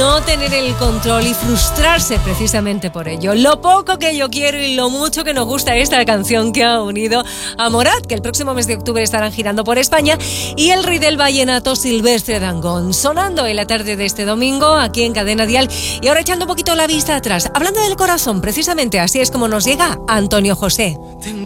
no tener el control y frustrarse precisamente por ello. Lo poco que yo quiero y lo mucho que nos gusta esta canción que ha unido a Morat, que el próximo mes de octubre estarán girando por España, y el rey del vallenato Silvestre Dangond, sonando en la tarde de este domingo aquí en Cadena Dial. Y ahora echando un poquito la vista atrás, hablando del corazón, precisamente así es como nos llega Antonio José.